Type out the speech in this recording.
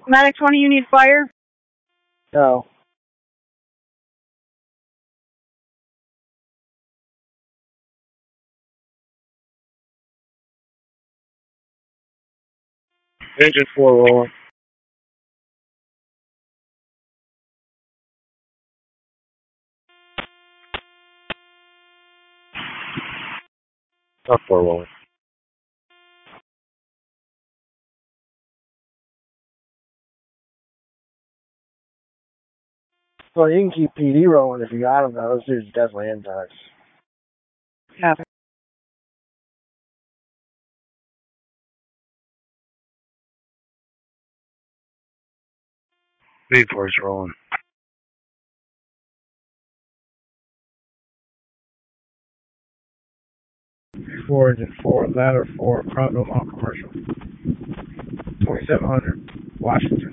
Medic 20, you need fire? No. Engine 4 rolling. Not 4 rolling. Well, you can keep PD rolling if you got them, though. Those dudes definitely in touch. Yeah. V4's rolling. V4 engine 4, ladder 4, Pronto on commercial. 2700, Washington.